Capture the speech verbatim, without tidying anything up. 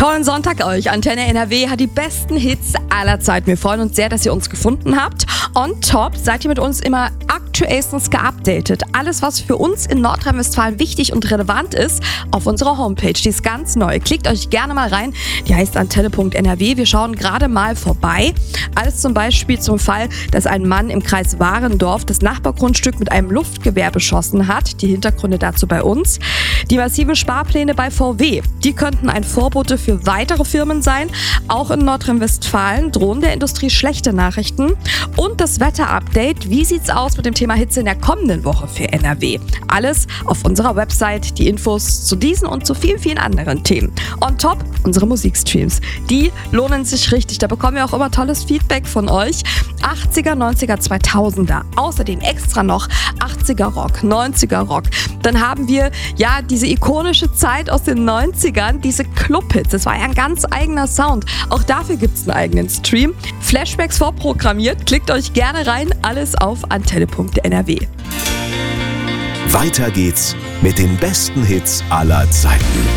Tollen Sonntag euch. Antenne N R W hat die besten Hits aller Zeiten. Wir freuen uns sehr, dass ihr uns gefunden habt. On top seid ihr mit uns immer aktuellstens geupdatet. Alles, was für uns in Nordrhein-Westfalen wichtig und relevant ist, auf unserer Homepage. Die ist ganz neu. Klickt euch gerne mal rein. Die heißt antenne punkt n r w. Wir schauen gerade mal vorbei. Alles zum Beispiel zum Fall, dass ein Mann im Kreis Warendorf das Nachbargrundstück mit einem Luftgewehr beschossen hat. Die Hintergründe dazu bei uns. Die massiven Sparpläne bei V W. Die könnten ein Vorbote für weitere Firmen sein. Auch in Nordrhein-Westfalen drohen der Industrie schlechte Nachrichten. Und das Wetter-Update. Wie sieht's aus mit dem Thema Hitze in der kommenden Woche für N R W? Alles auf unserer Website. Die Infos zu diesen und zu vielen, vielen anderen Themen. On top unsere Musikstreams. Die lohnen sich richtig. Da bekommen wir auch immer tolles Feedback von euch. achtziger, neunziger, zweitausender. Außerdem extra noch achtziger Rock, neunziger Rock. Dann haben wir ja diese ikonische Zeit aus den neunzigern, diese Clubhits. Das war ja ein ganz eigener Sound. Auch dafür gibt es einen eigenen Stream. Flashbacks vorprogrammiert. Klickt euch gerne rein. Alles auf antenne punkt n r w. Weiter geht's mit den besten Hits aller Zeiten.